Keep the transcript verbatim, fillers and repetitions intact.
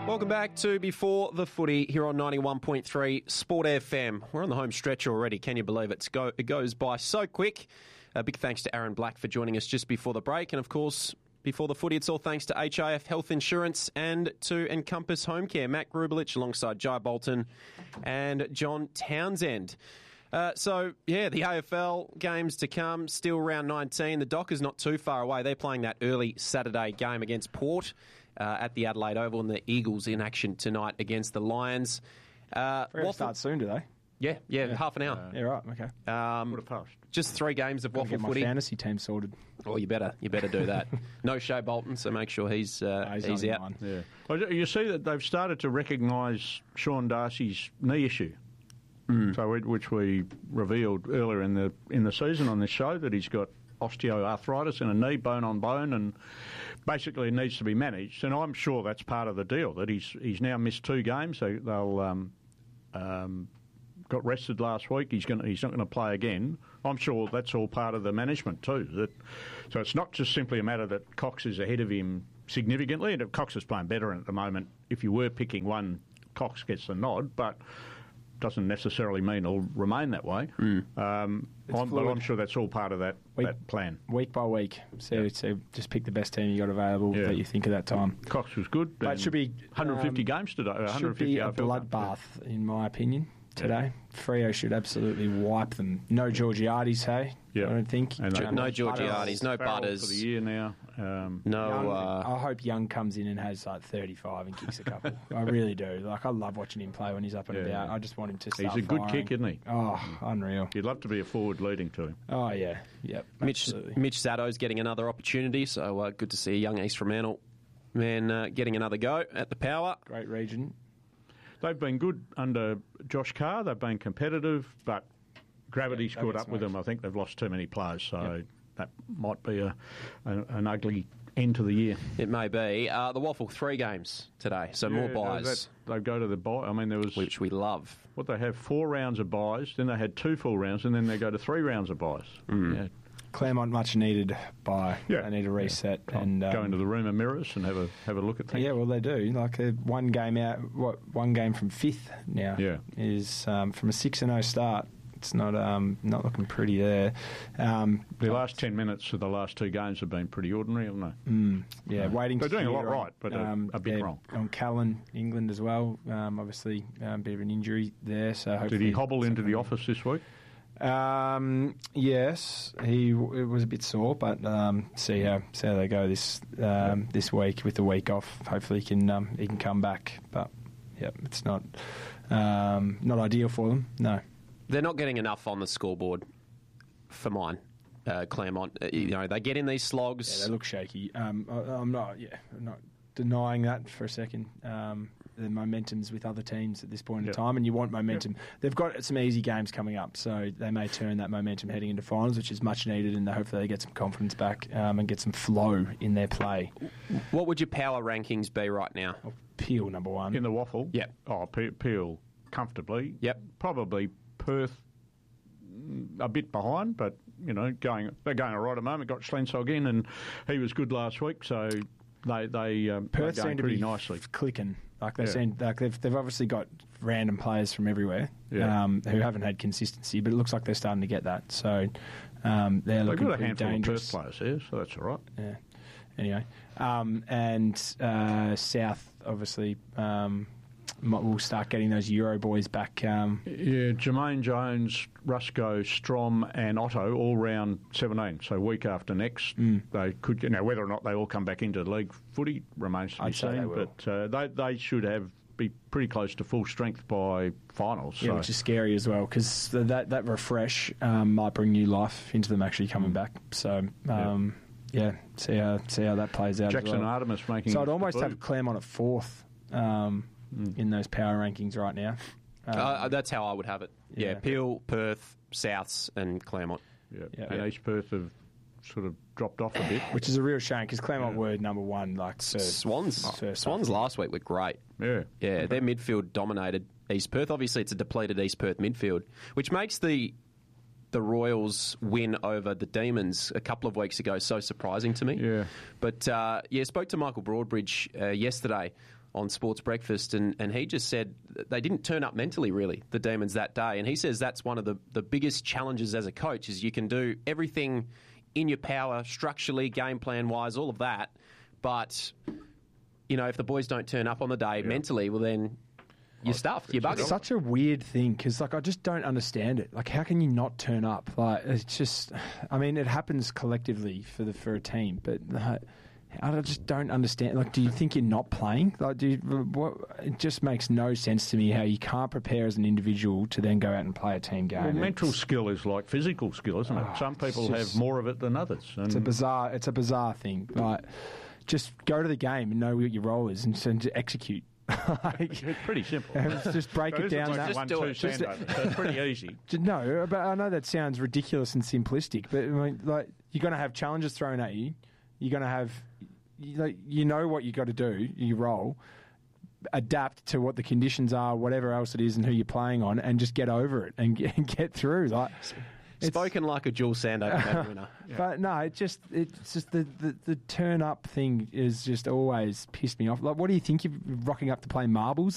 Welcome back to Before the Footy here on ninety-one point three Sport F M. We're on the home stretch already. Can you believe it? It's go, it goes by so quick. A big thanks to Aaron Black for joining us just before the break. And, of course, before the footy, it's all thanks to H I F Health Insurance and to Encompass Home Care. Matt Grubelich alongside Jai Bolton and John Townsend. Uh, so, yeah, the A F L games to come, still round nineteen. The Dockers not too far away. They're playing that early Saturday game against Port uh, at the Adelaide Oval, and the Eagles in action tonight against the Lions. Uh, They're going to start soon, do they? Yeah, yeah, yeah, half an hour. Uh, yeah, right, okay. Um, Would have passed. Just three games of Gotta waffle get my footy. fantasy team sorted. Oh, you better, you better do that. No Shea Bolton, so make sure he's uh, no, he's, he's out. mine. Yeah. Well, you see that they've started to recognise Sean Darcy's knee issue. Mm. So, which we revealed earlier in the in the season on this show, that he's got osteoarthritis in a knee, bone on bone, and basically it needs to be managed. And I'm sure that's part of the deal, that he's he's now missed two games. So they'll um, um, got rested last week. He's going he's not going to play again. I'm sure that's all part of the management too. That so it's not just simply a matter that Cox is ahead of him significantly. And Cox is playing better at the moment. If you were picking one, Cox gets the nod, but doesn't necessarily mean it'll remain that way. Mm. Um, I'm, but I'm sure that's all part of that, week, that plan. Week by week. So, yeah. so just pick the best team you got available yeah. that you think at that time. Cox was good. But it should be one hundred fifty um, games today. one hundred fifty should be a bloodbath, in my opinion, today. Yeah. Freo should absolutely wipe them. No Georgiades, hey? Yeah. I don't think. And no, no Georgiades, no Butters. For the year now. Um, no. Young, uh, I hope Young comes in and has like thirty-five and kicks a couple. I really do. Like I love watching him play when he's up and yeah. about. I just want him to start He's a good firing. kick, isn't he? Oh, unreal. You'd love to be a forward leading to him. Oh, yeah. Yep. Mitch, Mitch Zaddo's getting another opportunity, so uh, good to see a young East Fremantle man uh, getting another go at the power. Great region. They've been good under Josh Carr. They've been competitive, but gravity's yeah, caught up with them. I think they've lost too many players, so yep. that might be a, a an ugly end to the year. It may be. Uh, the Waffle, three games today, so yeah, more buys. They go to the buy. I mean, there was... Which we love. What, they have four rounds of buys, then they had two full rounds, and then they go to three rounds of buys. Mm. Yeah. Claremont much needed buy. Yeah. They need a reset yeah. and um, go into the rumour mirrors and have a have a look at things. Yeah, well they do. Like uh, one game out, what one game from fifth now yeah. is um, from a six and zero start. It's not um, not looking pretty there. Um, the last ten minutes of the last two games have been pretty ordinary, haven't they? Mm, yeah, no. waiting. They're to doing a lot on, right, but um, a, a bit wrong. On Callan, England as well. Um, obviously, um, a bit of an injury there. So hopefully did he hobble into the office this week? Um, yes, he it was a bit sore, but um, see how see how they go this um, this week with the week off. Hopefully, he can um, he can come back. But yeah, it's not um, not ideal for them. No, they're not getting enough on the scoreboard for mine. Uh, Claremont, uh, you know, they get in these slogs. Yeah, they look shaky. Um, I, I'm not. Yeah, I'm not denying that for a second. Um, the momentum's with other teams at this point yep. in time, and you want momentum. Yep. They've got some easy games coming up, so they may turn that momentum heading into finals, which is much needed, and hopefully they get some confidence back um, and get some flow in their play. What would your power rankings be right now? Oh, Peel, number one. In the Waffle? Yep. Oh, Peel comfortably. Yep. Probably Perth a bit behind, but, you know, going they're going all right at the moment. Got Schlensog in, and he was good last week, so they, they, um, Perth they're going seem to pretty be nicely. F- clicking. Like they yeah. seem, like they've they've obviously got random players from everywhere yeah. um, who haven't had consistency, but it looks like they're starting to get that. So um, they're They've looking got a pretty handful dangerous. of Perth players here, so that's all right. Yeah. Anyway, um, and uh, South obviously um, might, will start getting those Euro boys back. Um, yeah, Jermaine Jones, Rusco, Strom, and Otto all round seventeen. So week after next, mm. they could. You know, whether or not they all come back into league footy remains to be I'd say they seen. will. But uh, they they should have be pretty close to full strength by finals. Yeah, so. which is scary as well, because that that refresh um, might bring new life into them actually coming back. So. Um, yeah. yeah, see how see how that plays out. Jackson as well. Artemis making. So I'd almost debut. have Claremont at fourth um, mm. in those power rankings right now. Um, uh, that's how I would have it. Yeah, yeah. Peel, Perth, Souths, and Claremont. Yeah, yeah. and yeah. East Perth have sort of dropped off a bit, which is a real shame because Claremont yeah. were number one. Like first, Swans, first Swans half. last week were great. Yeah, yeah, okay. their midfield dominated East Perth. Obviously, it's a depleted East Perth midfield, which makes the the Royals win over the Demons a couple of weeks ago so surprising to me. Yeah, but uh, yeah, spoke to Michael Broadbridge uh, yesterday on Sports Breakfast, and, and he just said they didn't turn up mentally, really, the Demons that day. And he says that's one of the, the biggest challenges as a coach is you can do everything in your power, structurally, game plan-wise, all of that. But, you know, if the boys don't turn up on the day yeah. mentally, well, then you're stuffed. You're buggered. It's such a weird thing because, like, I just don't understand it. Like, how can you not turn up? Like, it's just, I mean, it happens collectively for the for a team, but uh, I just don't understand. Like, do you think you're not playing? Like, do you, what, it just makes no sense to me how you can't prepare as an individual to then go out and play a team game. Well, mental skill is like physical skill, isn't it? Oh, Some people just, have more of it than others. And it's a bizarre. It's a bizarre thing. Like, just go to the game and know what your role is and, and execute. Like, it's pretty simple. Just break so it down. Like that one, do two it. Just, so it's pretty easy. No, but I know that sounds ridiculous and simplistic. But I mean, like, you're going to have challenges thrown at you. You're going to have. You, like, you know what you got to do, you roll, adapt to what the conditions are, whatever else it is, and who you're playing on, and just get over it and get, and get through. Like, spoken like a Jules Sandover medal winner. Yeah. But no, it just it's just the, the, the turn up thing is just always pissed me off. Like, what do you think you're rocking up to play marbles?